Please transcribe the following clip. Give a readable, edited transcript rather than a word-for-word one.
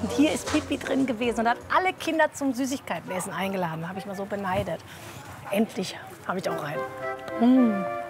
Und hier ist Pipi drin gewesen und hat alle Kinder zum Süßigkeitenessen eingeladen. Da habe ich mal so beneidet. Endlich habe ich auch einen.